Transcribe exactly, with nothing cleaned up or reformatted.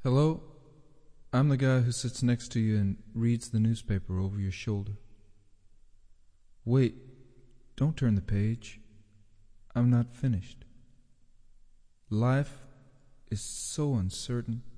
Hello? I'm the guy who sits next to you and reads the newspaper over your shoulder. Wait, don't turn the page. I'm not finished. Life is so uncertain.